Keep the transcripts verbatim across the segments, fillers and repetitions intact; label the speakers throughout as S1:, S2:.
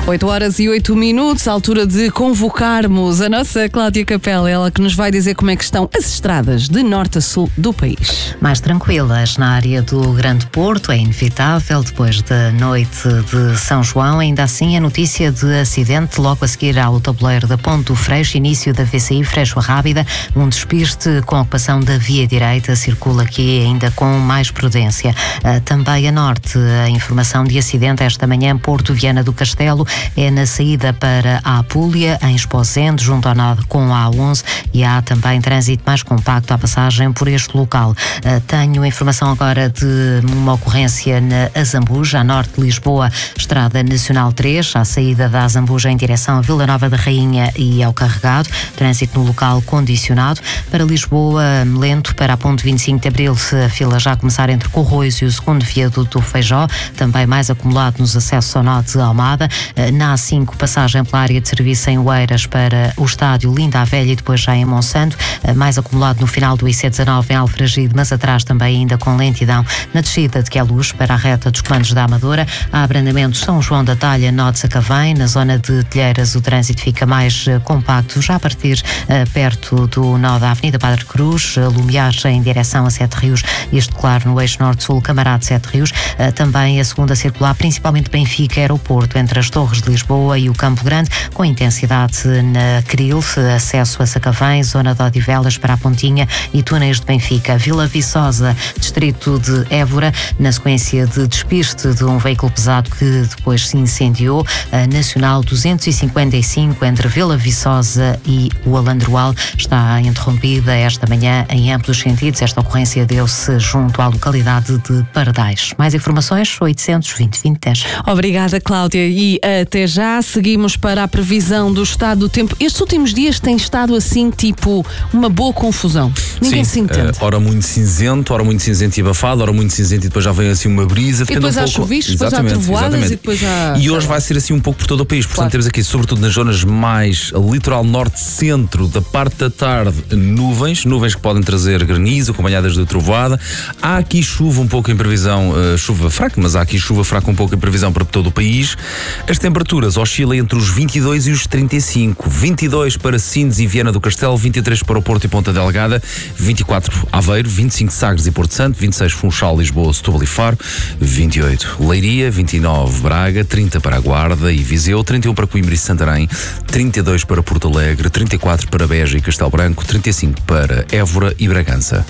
S1: oito horas e oito minutos, altura de convocarmos a nossa Cláudia Capela, ela que nos vai dizer como é que estão as estradas de norte a sul do país.
S2: Mais tranquilas na área do Grande Porto, é inevitável depois da noite de São João. Ainda assim, a notícia de acidente logo a seguir ao tabuleiro da Ponte do Freixo, início da V C I Freixo Rábida, um despiste com ocupação da via direita, circula aqui ainda com mais prudência. Também a norte, a informação de acidente esta manhã, Porto Viana do Castelo, é na saída para a Apulia, em Esposende, junto ao nó com a A onze, e há também trânsito mais compacto à passagem por este local. Uh, tenho informação agora de uma ocorrência na Azambuja, a norte de Lisboa, Estrada Nacional três, à saída da Azambuja em direção a Vila Nova da Rainha e ao Carregado, trânsito no local condicionado. Para Lisboa, lento para a ponte vinte e cinco de Abril, a fila já a começar entre Corroios e o segundo viaduto Feijó, também mais acumulado nos acessos ao nó de Almada. Na A cinco, passagem pela área de serviço em Oeiras para o estádio Linda a Velha e depois já em Monsanto, mais acumulado no final do I C dezanove em Alfragide, mas atrás também ainda com lentidão na descida de Queluz para a reta dos comandos da Amadora. Há abrandamentos São João da Talha, nó de Sacavém. Na zona de Telheiras o trânsito fica mais uh, compacto, já a partir uh, perto do nó da Avenida Padre Cruz, uh, Lumiar em direção a Sete Rios, isto claro no eixo norte-sul, Camarade Sete Rios. Uh, também a segunda circular, principalmente Benfica, Aeroporto, entre as Torres de Lisboa e o Campo Grande, com intensidade na Cril, acesso a Sacavém, zona de Odivelas para a Pontinha e túneis de Benfica. Vila Viçosa, distrito de Évora, na sequência de despiste de um veículo pesado que depois se incendiou. A Nacional duzentos e cinquenta e cinco, entre Vila Viçosa e o Alandroal, está interrompida esta manhã em amplos sentidos. Esta ocorrência deu-se junto à localidade de Pardais. Mais informações, oitocentos e vinte, vinte, dez.
S1: Obrigada, Cláudia, e até já. Seguimos para a previsão do estado do tempo. Estes últimos dias tem estado assim, tipo, uma boa confusão. Ninguém
S3: Sim,
S1: se entende.
S3: Uh, ora muito cinzento, ora muito cinzento e abafado, ora muito cinzento e depois já vem assim uma brisa.
S1: E depois
S3: um
S1: há
S3: pouco...
S1: chuviscos, depois há trovoadas e depois há...
S3: E hoje vai ser assim um pouco por todo o país. Portanto, claro, temos aqui, sobretudo nas zonas mais litoral norte-centro, da parte da tarde, nuvens, nuvens que podem trazer granizo, acompanhadas de trovoada. Há aqui chuva um pouco em previsão, uh, chuva fraca, mas há aqui chuva fraca um pouco em previsão para todo o país. As temperaturas oscilam entre os vinte e dois e os trinta e cinco. vinte e dois para Sines e Viana do Castelo, vinte e três para o Porto e Ponta Delgada, vinte e quatro Aveiro, vinte e cinco Sagres e Porto Santo, vinte e seis Funchal, Lisboa, Setúbal e Faro, vinte e oito Leiria, vinte e nove Braga, trinta para a Guarda e Viseu, trinta e um para Coimbra e Santarém, trinta e dois para Porto Alegre, trinta e quatro para Beja e Castelo Branco, trinta e cinco para Évora e Bragança.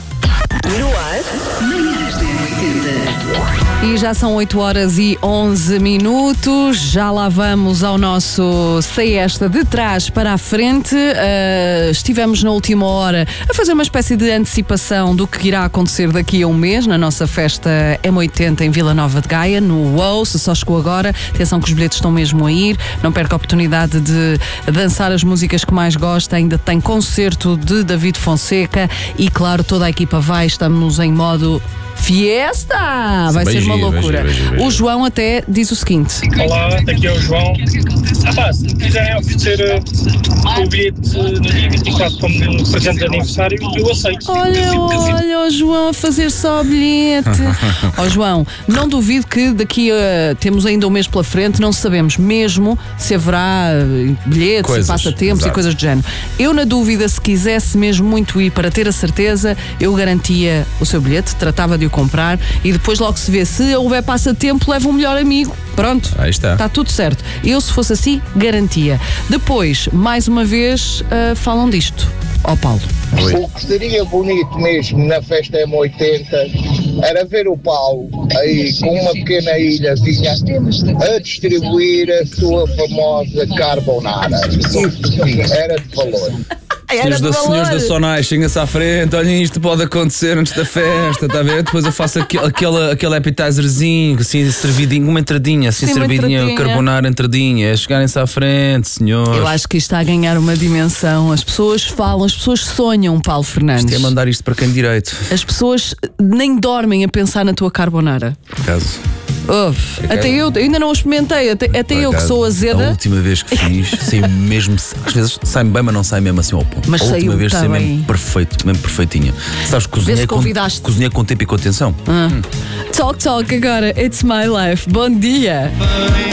S1: E já são oito horas e onze minutos, já lá vamos ao nosso Sei Esta de trás para a frente. Uh, estivemos na última hora a fazer uma espécie de antecipação do que irá acontecer daqui a um mês na nossa festa M oitenta em Vila Nova de Gaia, no UOL. Se só chegou agora, atenção que os bilhetes estão mesmo a ir, não perca a oportunidade de dançar as músicas que mais gosta. Ainda tem concerto de David Fonseca e claro, toda a equipa vai, estamos em modo fiesta! Vai ser uma loucura. Beijinho, beijinho. O João até diz o seguinte:
S4: olá, daqui é o João. Ah pá, se me quiserem oferecer uh, o bilhete no dia vinte e quatro como um presente de aniversário, eu aceito.
S1: Olha, olha o João a fazer só bilhete. Ó João, não duvido que daqui a temos ainda um mês pela frente, não sabemos mesmo se haverá bilhetes, coisas, passatempos, exato, e coisas do género. Eu, na dúvida, se quisesse mesmo muito ir para ter a certeza, eu garantia o seu bilhete, tratava de o comprar e depois logo se vê. Se houver passatempo, leva um melhor amigo. Pronto,
S3: aí está.
S1: Está tudo certo. Eu, se fosse assim, garantia. Depois, mais uma vez, uh, falam disto. Ó Paulo.
S5: Oi. O que seria bonito mesmo na festa M oitenta era ver o Paulo aí com uma pequena ilhazinha a distribuir a sua famosa carbonara. Isso era de valor.
S3: Senhores, da, senhores da Sonai, cheguem-se à frente, olhem, isto pode acontecer antes da festa, está a ver? Depois eu faço aquele, aquele, aquele appetizerzinho, assim, servidinho, uma entradinha, assim, sim, servidinha, carbonara, entradinha, é chegarem-se à frente, senhores.
S1: Eu acho que isto está a ganhar uma dimensão. As pessoas falam, as pessoas sonham, Paulo Fernandes.
S3: Isto é mandar isto para quem direito.
S1: As pessoas nem dormem a pensar na tua carbonara.
S3: Por acaso.
S1: Uf, até eu ainda não o experimentei, até, até eu que sou azeda.
S3: A última vez que fiz, saiu mesmo, às vezes sai bem, mas não sai mesmo assim ao ponto.
S1: Mas
S3: a última vez saiu mesmo
S1: perfeito,
S3: mesmo perfeitinha. Sabes, cozinhei com, cozinhei com tempo e com atenção.
S1: Ah. Hum. Talk Talk agora, It's My Life. Bom dia.